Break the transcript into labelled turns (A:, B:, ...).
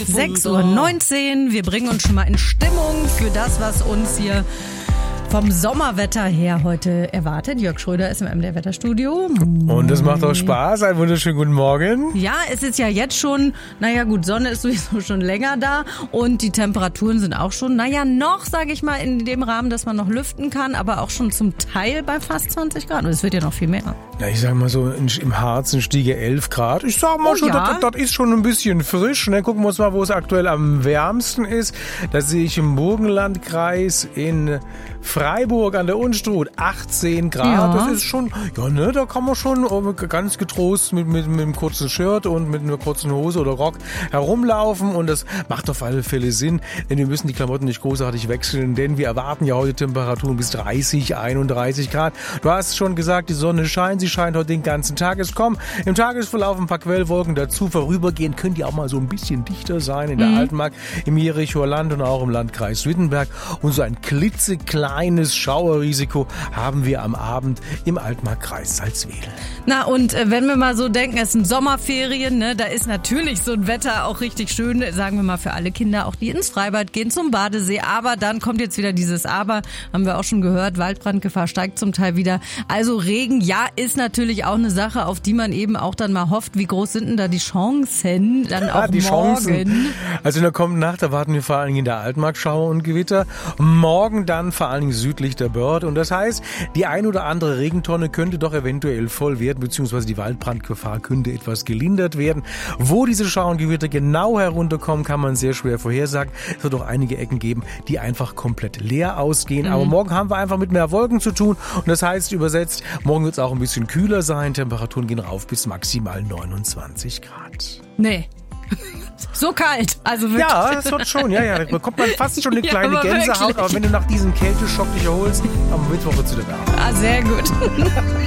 A: 6:19 Uhr. Wir bringen uns schon mal in Stimmung für das, was uns hier vom Sommerwetter her heute erwartet. Jörg Schröder ist im MDR Wetterstudio.
B: Und es macht auch Spaß. Einen wunderschönen guten Morgen.
A: Ja, es ist ja jetzt schon, naja gut, Sonne ist sowieso schon länger da und die Temperaturen sind auch schon, noch, sage ich mal, in dem Rahmen, dass man noch lüften kann, aber auch schon zum Teil bei fast 20 Grad. Und es wird ja noch viel mehr.
B: Ja, ich sag mal so, im Harz in Stiege 11 Grad. Ich sag mal das ist schon ein bisschen frisch. Und dann gucken wir uns mal, wo es aktuell am wärmsten ist. Das sehe ich im Burgenlandkreis in Freiburg an der Unstrut, 18 Grad. Ja. Das ist schon, da kann man schon ganz getrost mit einem kurzen Shirt und mit einer kurzen Hose oder Rock herumlaufen. Und das macht auf alle Fälle Sinn, denn wir müssen die Klamotten nicht großartig wechseln, denn wir erwarten ja heute Temperaturen bis 30, 31 Grad. Du hast schon gesagt, die Sonne scheint, sie scheint heute den ganzen Tag. Es kommen im Tagesverlauf ein paar Quellwolken dazu. Vorübergehend können die auch mal so ein bisschen dichter sein in der Altmark, im Jerichoer Land und auch im Landkreis Wittenberg. Und so ein klitzekleines Schauerrisiko haben wir am Abend im Altmarkkreis Salzwedel.
A: Na und wenn wir mal so denken, es sind Sommerferien, ne, da ist natürlich so ein Wetter auch richtig schön, sagen wir mal für alle Kinder, auch die ins Freibad gehen, zum Badesee. Aber dann kommt jetzt wieder dieses Aber, haben wir auch schon gehört, Waldbrandgefahr steigt zum Teil wieder. Also Regen, ja, ist natürlich auch eine Sache, auf die man eben auch dann mal hofft. Wie groß sind denn da die Chancen dann auch
B: die
A: morgen?
B: Chancen. Also in der kommenden Nacht erwarten wir vor allen Dingen in der Altmark Schauer und Gewitter. Morgen dann vor allen Dingen südlich der Börde. Und das heißt, die ein oder andere Regentonne könnte doch eventuell voll werden, beziehungsweise die Waldbrandgefahr könnte etwas gelindert werden. Wo diese Schauer und Gewitter genau herunterkommen, kann man sehr schwer vorhersagen. Es wird auch einige Ecken geben, die einfach komplett leer ausgehen. Aber morgen haben wir einfach mit mehr Wolken zu tun. Und das heißt, übersetzt, morgen wird es auch ein bisschen kühler sein. Temperaturen gehen rauf bis maximal 29 Grad.
A: Nee. So kalt, also wirklich.
B: Ja, das wird schon, da bekommt man fast schon eine kleine Gänsehaut, aber wenn du nach diesem Kälteschock dich erholst, am Mittwoch wird's wieder wärmer.
A: Ah, sehr gut.